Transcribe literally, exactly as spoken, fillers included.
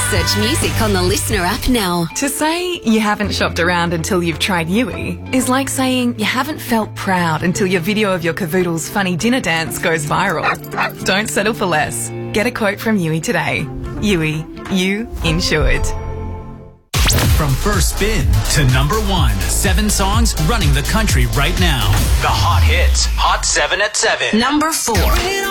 Search music on the Listener app now. To say you haven't shopped around until you've tried Yui is like saying you haven't felt proud until your video of your cavoodle's funny dinner dance goes viral. Don't settle for less. Get a quote from Yui today. Yui, you insured. From first spin to number one, seven songs running the country right now. The Hot Hits, Hot seven at seven. Number four.